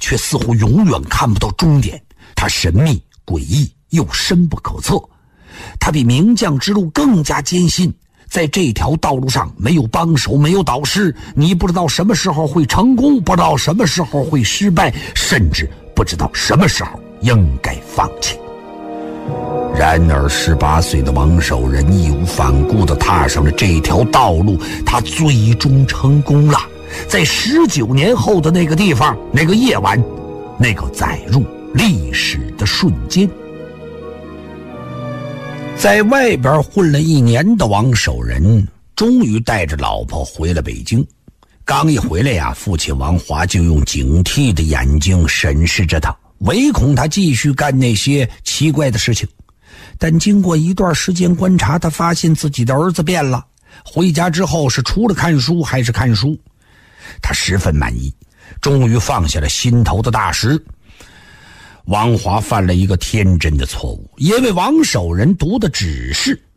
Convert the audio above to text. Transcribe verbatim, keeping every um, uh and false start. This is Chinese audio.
却似乎永远看不到终点。它神秘诡异又深不可测，它比名将之路更加艰辛。在这条道路上没有帮手，没有导师，你不知道什么时候会成功，不知道什么时候会失败，甚至不知道什么时候应该放弃。然而十八岁的王守仁义无反顾地踏上了这条道路，他最终成功了。在十九年后的那个地方，那个夜晚，那个载入历史的瞬间，在外边混了一年的王守仁终于带着老婆回了北京。刚一回来呀，父亲王华就用警惕的眼睛审视着他，唯恐他继续干那些奇怪的事情。但经过一段时间观察，他发现自己的儿子变了。回家之后是除了看书还是看书，他十分满意，终于放下了心头的大石。王华犯了一个天真的错误，因为王守仁读的只是